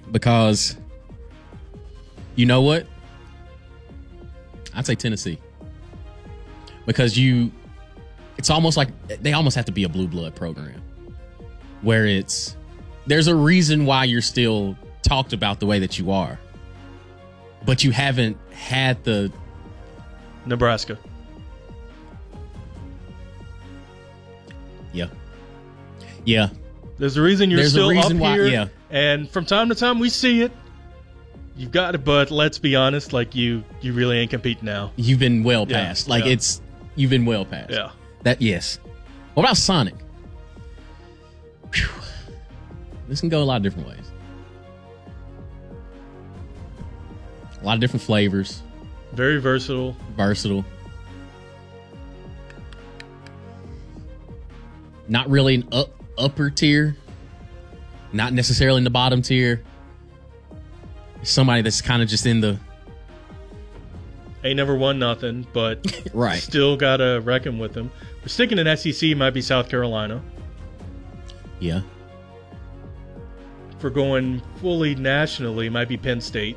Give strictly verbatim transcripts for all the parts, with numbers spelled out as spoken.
because you know what? I'd say Tennessee. Because you, it's almost like they almost have to be a blue blood program where it's, there's a reason why you're still talked about the way that you are, but you haven't had the. Nebraska. Yeah. Yeah. There's a reason you're there's still a reason up why, here. Yeah. And from time to time we see it. You've got it, but let's be honest, like you, you really ain't competing now. You've been well Yeah, past. Like yeah. it's, you've been well past. Yeah. That, yes. What about Sonic? Whew. This can go a lot of different ways. A lot of different flavors. Very versatile. Versatile. Not really an up, upper tier. Not necessarily in the bottom tier. Somebody that's kind of just in the... Ain't never won nothing, but right. Still got to reckon with them. We're sticking in S E C, might be South Carolina. Yeah. If we're going fully nationally, might be Penn State.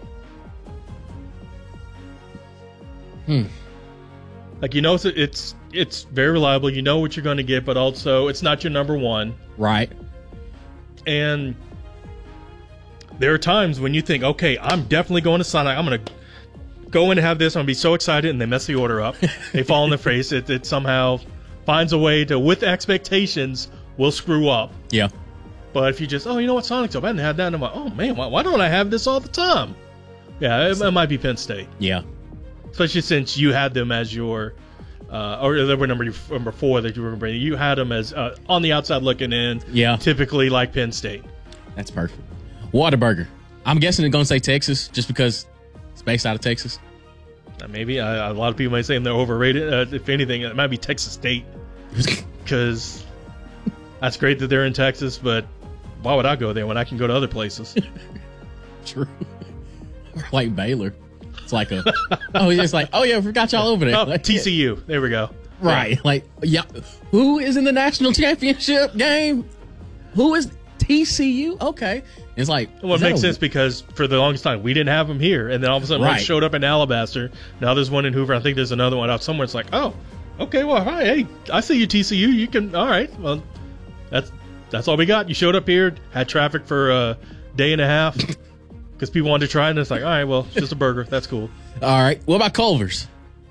Hmm. Like, you know, it's, it's it's very reliable. You know what you're going to get, but also it's not your number one. Right. And there are times when you think, okay, I'm definitely going to Sonic. I'm going to go in and have this. I'm going to be so excited, and they mess the order up. They fall in the face. It, it somehow finds a way to, with expectations, will screw up. Yeah. But if you just, oh, you know what, Sonic's up. I hadn't had that. And I'm like, oh, man, why, why don't I have this all the time? Yeah, it, it might be Penn State. Yeah. Especially since you had them as your, uh, or they were number number four that you were bringing. You had them as uh, on the outside looking in. Yeah. Typically like Penn State. That's perfect. Whataburger. I'm guessing they're going to say Texas just because it's based out of Texas. Uh, maybe. Uh, a lot of people might say they're overrated. Uh, if anything, it might be Texas State. Because that's great that they're in Texas, but why would I go there when I can go to other places? True. Like Baylor. It's like a, oh, it's like, oh, yeah, we forgot y'all over there. Oh, Like, T C U. There we go. Right. Yeah. Like, yeah. Who is in the national championship game? Who is T C U? Okay. It's like, Well, it no. makes sense because for the longest time we didn't have them here, and then all of a sudden one Right. showed up in Alabaster. Now there's one in Hoover. I think there's another one out somewhere. It's like, oh, okay, well, hi, hey, I see you, T C U. You can, all right, well, that's that's all we got. You showed up here, had traffic for a day and a half because people wanted to try it, and it's like, all right, well, it's just a burger. That's cool. All right. What about Culver's?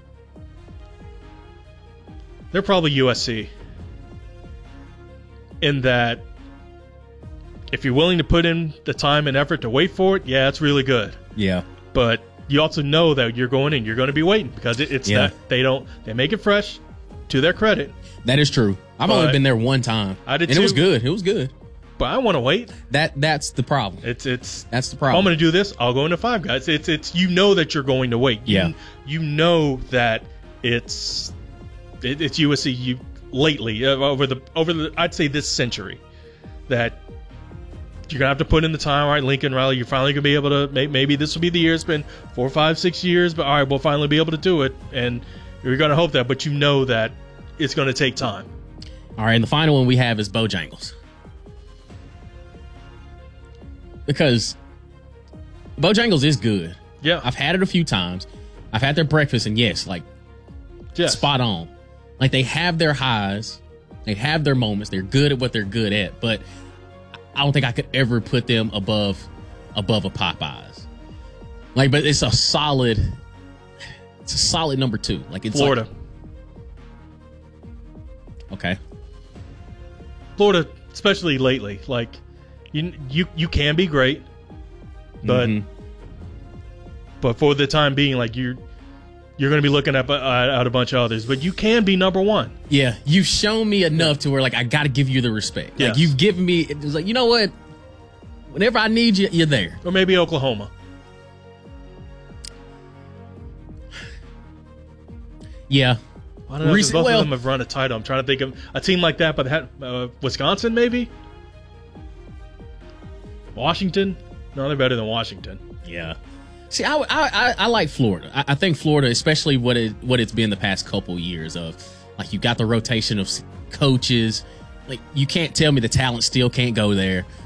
They're probably U S C in that if you're willing to put in the time and effort to wait for it, yeah, it's really good. Yeah. But you also know that you're going in, you're going to be waiting because it, it's Yeah. that they don't they make it fresh. To their credit, That is true. I've But only been there one time. I did and it was too. good. It was good. but I want to wait. That That's the problem. It's it's. That's the If I'm problem. going to do this, I'll go into Five Guys. It's it's you know that you're going to wait. Yeah. You, you know that it's it, it's U S C. You lately uh, over the over the I'd say this century that you're gonna have to put in the time. All right, Lincoln Riley, you're finally gonna be able to. May, maybe this will be the year. It's been four, five, six years, but all right, we'll finally be able to do it. And you're gonna hope that, but you know that it's gonna take time. All right. And the final one we have is Bojangles. Because Bojangles is good. Yeah, I've had it a few times. I've had their breakfast, and yes, like yes. spot on. Like they have their highs, they have their moments. They're good at what they're good at, but I don't think I could ever put them above above a Popeyes. Like, but it's a solid, it's a solid number two. Like it's Florida. Like, okay. Florida, especially lately, like you you you can be great, but Mhm. but for the time being, like you're you're going to be looking at, uh, at a bunch of others, but you can be number one. Yeah, you've shown me enough to where like I got to give you the respect. Like Yes. you've given me. It's like, you know what? Whenever I need you, you're there. Or maybe Oklahoma. Yeah. I don't know. 'Cause Recent- both well- of them have run a title. I'm trying to think of a team like that, but they had, uh, Wisconsin maybe, Washington. No, they're better than Washington. Yeah. See, I, I, I, I like Florida. I, I think Florida, especially what it what it's been the past couple years of, like you got the rotation of s- coaches. Like you can't tell me the talent still can't go there.